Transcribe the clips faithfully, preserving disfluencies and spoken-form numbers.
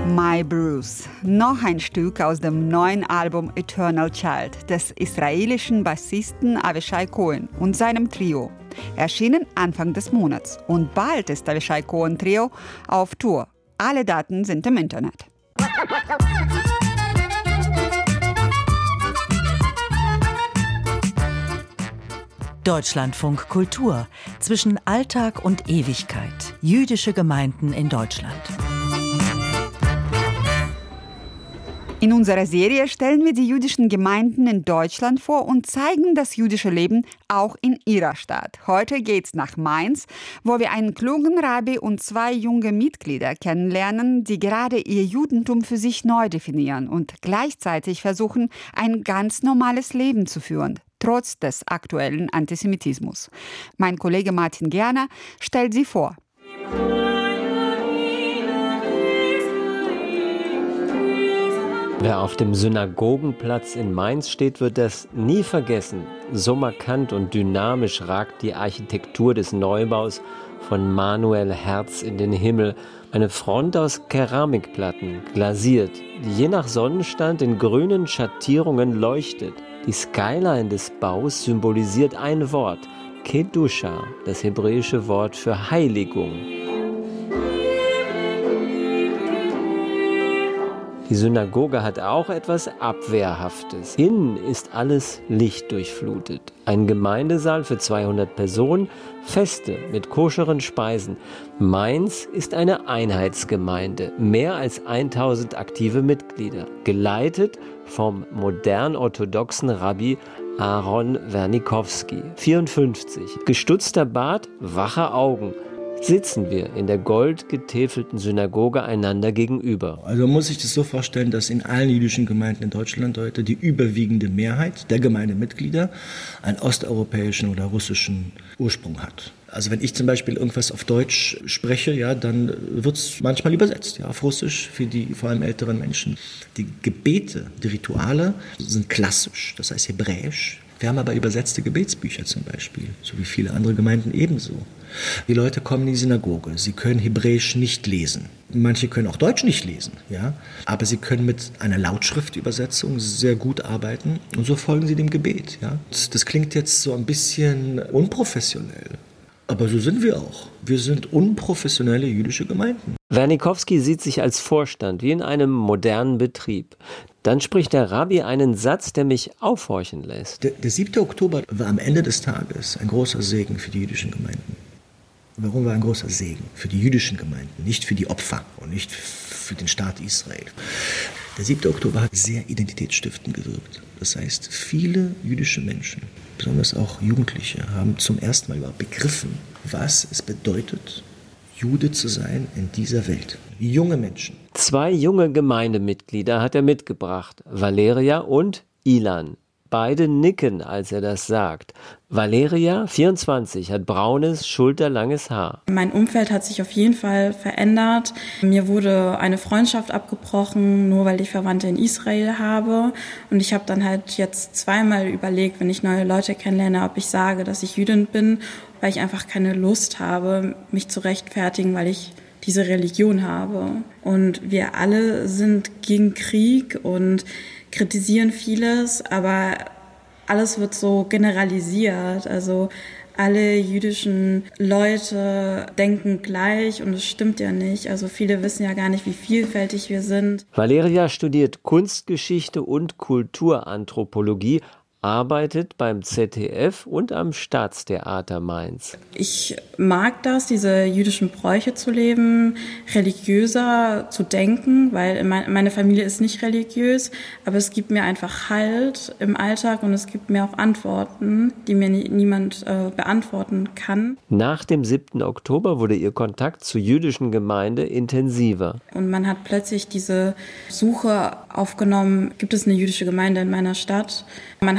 My Bruce, noch ein Stück aus dem neuen Album Eternal Child des israelischen Bassisten Avishai Cohen und seinem Trio. Erschienen Anfang des Monats und bald ist Avishai Cohen Trio auf Tour. Alle Daten sind im Internet. Deutschlandfunk Kultur. Zwischen Alltag und Ewigkeit. Jüdische Gemeinden in Deutschland. In unserer Serie stellen wir die jüdischen Gemeinden in Deutschland vor und zeigen das jüdische Leben auch in ihrer Stadt. Heute geht's nach Mainz, wo wir einen klugen Rabbi und zwei junge Mitglieder kennenlernen, die gerade ihr Judentum für sich neu definieren und gleichzeitig versuchen, ein ganz normales Leben zu führen, trotz des aktuellen Antisemitismus. Mein Kollege Martin Gerner stellt sie vor. Wer auf dem Synagogenplatz in Mainz steht, wird das nie vergessen. So markant und dynamisch ragt die Architektur des Neubaus von Manuel Herz in den Himmel. Eine Front aus Keramikplatten, glasiert, die je nach Sonnenstand in grünen Schattierungen leuchtet. Die Skyline des Baus symbolisiert ein Wort, Kedusha, das hebräische Wort für Heiligung. Die Synagoge hat auch etwas Abwehrhaftes. Innen ist alles lichtdurchflutet. Ein Gemeindesaal für zweihundert Personen, Feste mit koscheren Speisen. Mainz ist eine Einheitsgemeinde, mehr als tausend aktive Mitglieder, geleitet vom modern-orthodoxen Rabbi Aaron Wernikowski, vierundfünfzig. Gestutzter Bart, wache Augen. Sitzen wir in der goldgetäfelten Synagoge einander gegenüber. Also man muss sich das so vorstellen, dass in allen jüdischen Gemeinden in Deutschland heute die überwiegende Mehrheit der Gemeindemitglieder einen osteuropäischen oder russischen Ursprung hat. Also wenn ich zum Beispiel irgendwas auf Deutsch spreche, ja, dann wird es manchmal übersetzt, ja, auf Russisch für die vor allem älteren Menschen. Die Gebete, die Rituale sind klassisch, das heißt hebräisch. Wir haben aber übersetzte Gebetsbücher zum Beispiel, so wie viele andere Gemeinden ebenso. Die Leute kommen in die Synagoge, sie können Hebräisch nicht lesen. Manche können auch Deutsch nicht lesen, ja, aber sie können mit einer Lautschriftübersetzung sehr gut arbeiten und so folgen sie dem Gebet. Ja. Das klingt jetzt so ein bisschen unprofessionell, aber so sind wir auch. Wir sind unprofessionelle jüdische Gemeinden. Wernikowski sieht sich als Vorstand wie in einem modernen Betrieb. Dann spricht der Rabbi einen Satz, der mich aufhorchen lässt. Der, der siebte Oktober war am Ende des Tages ein großer Segen für die jüdischen Gemeinden. Warum war ein großer Segen? Für die jüdischen Gemeinden, nicht für die Opfer und nicht für den Staat Israel. Der siebte Oktober hat sehr identitätsstiftend gewirkt. Das heißt, viele jüdische Menschen, besonders auch Jugendliche, haben zum ersten Mal überhaupt begriffen, was es bedeutet, Jude zu sein in dieser Welt. Junge Menschen. Zwei junge Gemeindemitglieder hat er mitgebracht, Valeria und Ilan. Beide nicken, als er das sagt. Valeria, vierundzwanzig, hat braunes, schulterlanges Haar. Mein Umfeld hat sich auf jeden Fall verändert. Mir wurde eine Freundschaft abgebrochen, nur weil ich Verwandte in Israel habe. Und ich habe dann halt jetzt zweimal überlegt, wenn ich neue Leute kennenlerne, ob ich sage, dass ich Jüdin bin, weil ich einfach keine Lust habe, mich zu rechtfertigen, weil ich diese Religion habe. Und wir alle sind gegen Krieg und kritisieren vieles, aber alles wird so generalisiert. Also alle jüdischen Leute denken gleich und es stimmt ja nicht. Also viele wissen ja gar nicht, wie vielfältig wir sind. Valeria studiert Kunstgeschichte und Kulturanthropologie, arbeitet beim Z D F und am Staatstheater Mainz. Ich mag das, diese jüdischen Bräuche zu leben, religiöser zu denken, weil meine Familie ist nicht religiös, aber es gibt mir einfach Halt im Alltag und es gibt mir auch Antworten, die mir niemand äh, beantworten kann. Nach dem siebten Oktober wurde ihr Kontakt zur jüdischen Gemeinde intensiver. Und man hat plötzlich diese Suche aufgenommen, gibt es eine jüdische Gemeinde in meiner Stadt? Man hat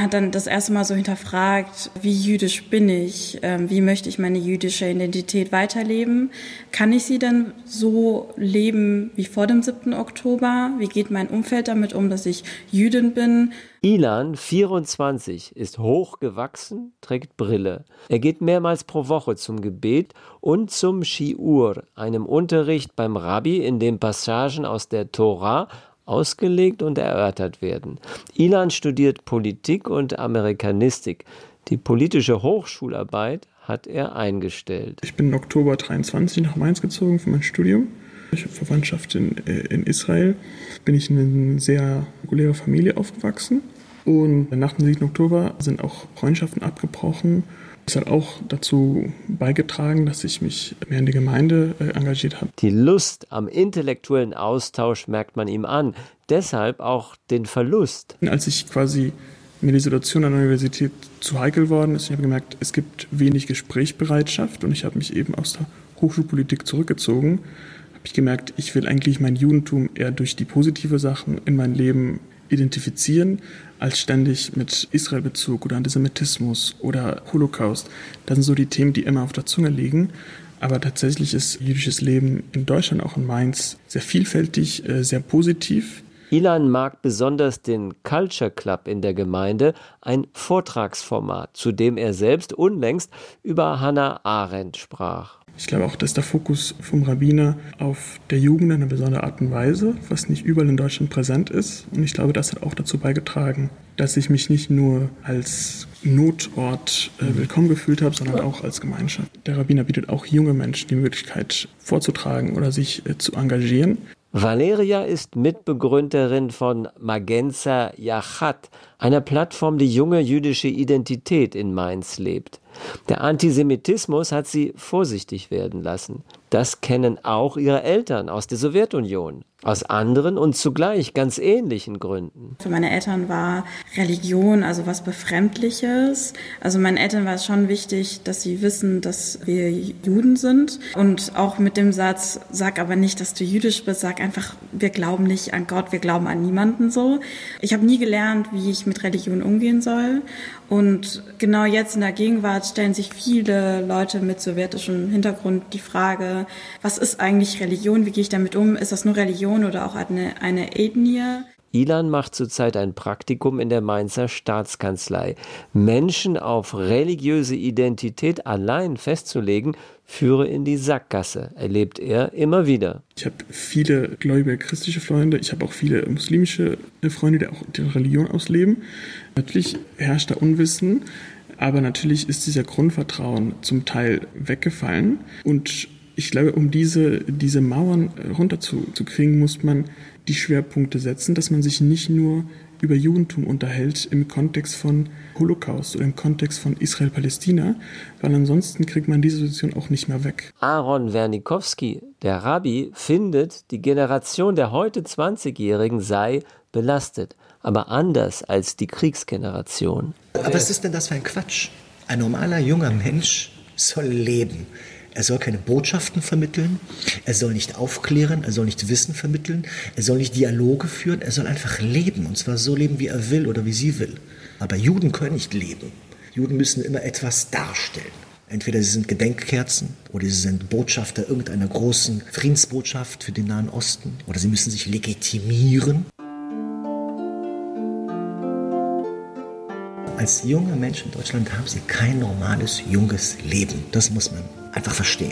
hat dann das erste Mal so hinterfragt, wie jüdisch bin ich, ähm, wie möchte ich meine jüdische Identität weiterleben, kann ich sie denn so leben wie vor dem siebten Oktober, wie geht mein Umfeld damit um, dass ich Jüdin bin. Ilan, vierundzwanzig, ist hochgewachsen, trägt Brille. Er geht mehrmals pro Woche zum Gebet und zum Shiur, einem Unterricht beim Rabbi, in dem Passagen aus der Tora ausgelegt und erörtert werden. Ilan studiert Politik und Amerikanistik. Die politische Hochschularbeit hat er eingestellt. Ich bin im Oktober dreiundzwanzig nach Mainz gezogen für mein Studium. Ich habe Verwandtschaft in, in Israel. Bin ich in einer sehr regulären Familie aufgewachsen. Und nach dem siebten Oktober sind auch Freundschaften abgebrochen. Das hat auch dazu beigetragen, dass ich mich mehr in die Gemeinde äh, engagiert habe. Die Lust am intellektuellen Austausch merkt man ihm an. Deshalb auch den Verlust. Als ich quasi mir die Situation an der Universität zu heikel worden ist, ich habe gemerkt, es gibt wenig Gesprächsbereitschaft und ich habe mich eben aus der Hochschulpolitik zurückgezogen. Habe ich gemerkt, ich will eigentlich mein Judentum eher durch die positive Sachen in mein Leben identifizieren, als ständig mit Israelbezug oder Antisemitismus oder Holocaust. Das sind so die Themen, die immer auf der Zunge liegen. Aber tatsächlich ist jüdisches Leben in Deutschland, auch in Mainz, sehr vielfältig, sehr positiv. Ilan mag besonders den Culture Club in der Gemeinde, ein Vortragsformat, zu dem er selbst unlängst über Hannah Arendt sprach. Ich glaube auch, dass der Fokus vom Rabbiner auf der Jugend in einer besonderen Art und Weise, was nicht überall in Deutschland präsent ist. Und ich glaube, das hat auch dazu beigetragen, dass ich mich nicht nur als Notort äh, willkommen gefühlt habe, sondern auch als Gemeinschaft. Der Rabbiner bietet auch junge Menschen die Möglichkeit vorzutragen oder sich äh, zu engagieren. Valeria ist Mitbegründerin von Magenza Yachat, einer Plattform, die junge jüdische Identität in Mainz lebt. Der Antisemitismus hat sie vorsichtig werden lassen. Das kennen auch ihre Eltern aus der Sowjetunion, aus anderen und zugleich ganz ähnlichen Gründen. Für meine Eltern war Religion also was Befremdliches. Also meinen Eltern war es schon wichtig, dass sie wissen, dass wir Juden sind. Und auch mit dem Satz, sag aber nicht, dass du jüdisch bist, sag einfach, wir glauben nicht an Gott, wir glauben an niemanden so. Ich habe nie gelernt, wie ich mit Religion umgehen soll. Und genau jetzt in der Gegenwart stellen sich viele Leute mit sowjetischem Hintergrund die Frage, was ist eigentlich Religion, wie gehe ich damit um, ist das nur Religion oder auch eine, eine Ethnie? Ilan macht zurzeit ein Praktikum in der Mainzer Staatskanzlei. Menschen auf religiöse Identität allein festzulegen, führe in die Sackgasse, erlebt er immer wieder. Ich habe viele gläubige christliche Freunde, ich habe auch viele muslimische Freunde, die auch die Religion ausleben. Natürlich herrscht da Unwissen, aber natürlich ist dieser Grundvertrauen zum Teil weggefallen. Und ich glaube, um diese, diese Mauern runterzukriegen, muss man die Schwerpunkte setzen, dass man sich nicht nur über Judentum unterhält im Kontext von Holocaust oder im Kontext von Israel-Palästina, weil ansonsten kriegt man diese Situation auch nicht mehr weg. Aaron Wernikowski, der Rabbi, findet, die Generation der heute zwanzigjährigen sei belastet, aber anders als die Kriegsgeneration. Aber was ist denn das für ein Quatsch? Ein normaler junger Mensch soll leben. Er soll keine Botschaften vermitteln, er soll nicht aufklären, er soll nicht Wissen vermitteln, er soll nicht Dialoge führen, er soll einfach leben, und zwar so leben, wie er will oder wie sie will. Aber Juden können nicht leben. Juden müssen immer etwas darstellen. Entweder sie sind Gedenkkerzen oder sie sind Botschafter irgendeiner großen Friedensbotschaft für den Nahen Osten oder sie müssen sich legitimieren. Als junger Mensch in Deutschland haben sie kein normales, junges Leben. Das muss man einfach verstehen.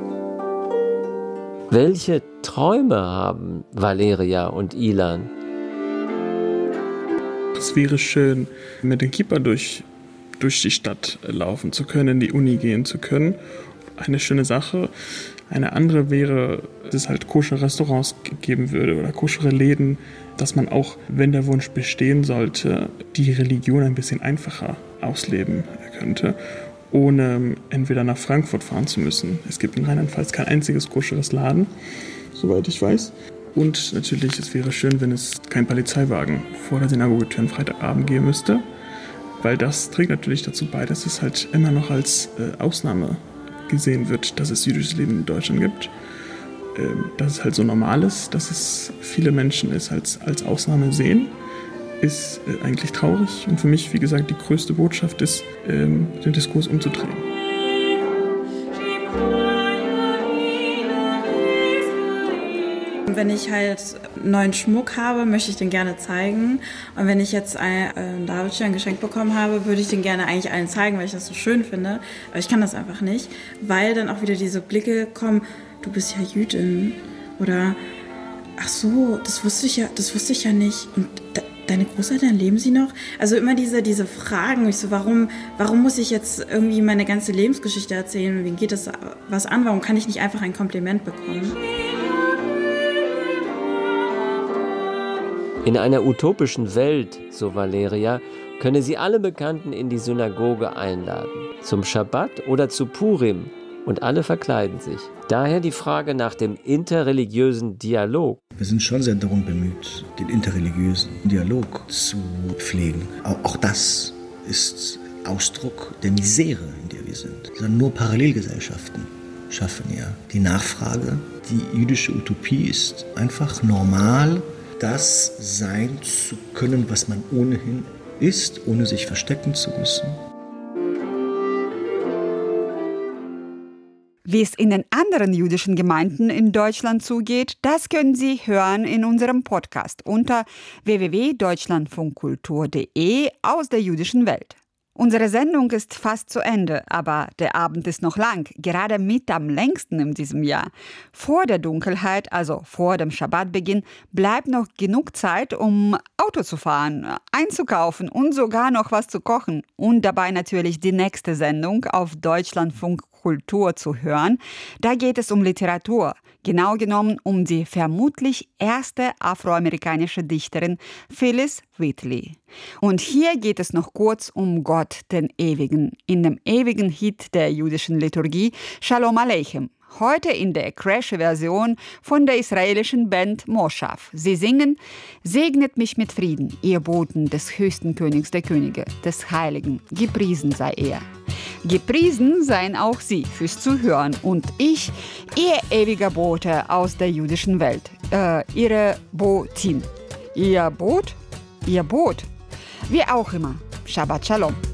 Welche Träume haben Valeria und Ilan? Es wäre schön, mit dem Kippa durch, durch die Stadt laufen zu können, in die Uni gehen zu können. Eine schöne Sache. Eine andere wäre, dass es halt koschere Restaurants geben würde oder koschere Läden, dass man auch, wenn der Wunsch bestehen sollte, die Religion ein bisschen einfacher ausleben könnte, ohne entweder nach Frankfurt fahren zu müssen. Es gibt in Rheinland-Pfalz kein einziges koscheres Laden, soweit ich weiß. Und natürlich, es wäre schön, wenn es kein Polizeiwagen vor der Synagogetür am Freitagabend geben müsste, weil das trägt natürlich dazu bei, dass es halt immer noch als äh, Ausnahme gesehen wird, dass es jüdisches Leben in Deutschland gibt. Dass es halt so normal ist, dass es viele Menschen es als, als Ausnahme sehen. ist äh, eigentlich traurig. Und für mich, wie gesagt, die größte Botschaft ist, ähm, den Diskurs umzudrehen. Wenn ich halt neuen Schmuck habe, möchte ich den gerne zeigen. Und wenn ich jetzt ein äh, Davidstern geschenkt bekommen habe, würde ich den gerne eigentlich allen zeigen, weil ich das so schön finde. Aber ich kann das einfach nicht, weil dann auch wieder diese Blicke kommen, du bist ja Jüdin. Oder, ach so, das wusste ich ja, das wusste ich ja nicht. Und de- deine Großeltern, leben sie noch? Also immer diese, diese Fragen. Ich so, warum, warum muss ich jetzt irgendwie meine ganze Lebensgeschichte erzählen? Wen geht das was an? Warum kann ich nicht einfach ein Kompliment bekommen? In einer utopischen Welt, so Valeria, könne sie alle Bekannten in die Synagoge einladen, zum Schabbat oder zu Purim, und alle verkleiden sich. Daher die Frage nach dem interreligiösen Dialog. Wir sind schon sehr darum bemüht, den interreligiösen Dialog zu pflegen. Auch das ist Ausdruck der Misere, in der wir sind. Sondern nur Parallelgesellschaften schaffen ja die Nachfrage. Die jüdische Utopie ist einfach normal, das sein zu können, was man ohnehin ist, ohne sich verstecken zu müssen. Wie es in den anderen jüdischen Gemeinden in Deutschland zugeht, das können Sie hören in unserem Podcast unter w w w punkt deutschlandfunkkultur punkt de aus der jüdischen Welt. Unsere Sendung ist fast zu Ende, aber der Abend ist noch lang, gerade mit am längsten in diesem Jahr. Vor der Dunkelheit, also vor dem Schabbatbeginn, bleibt noch genug Zeit, um Auto zu fahren, einzukaufen und sogar noch was zu kochen. Und dabei natürlich die nächste Sendung auf Deutschlandfunk Kultur zu hören. Da geht es um Literatur, genau genommen um die vermutlich erste afroamerikanische Dichterin Phyllis Wheatley. Und hier geht es noch kurz um Gott, den Ewigen, in dem ewigen Hit der jüdischen Liturgie Shalom Aleichem. Heute in der Crash-Version von der israelischen Band Moshav. Sie singen: Segnet mich mit Frieden, ihr Boten des höchsten Königs der Könige, des Heiligen, gepriesen sei er. Gepriesen seien auch Sie fürs Zuhören und ich, Ihr ewiger Bote aus der jüdischen Welt, äh, Ihre Botin. Ihr Boot? Ihr Boot? Wie auch immer. Shabbat Shalom.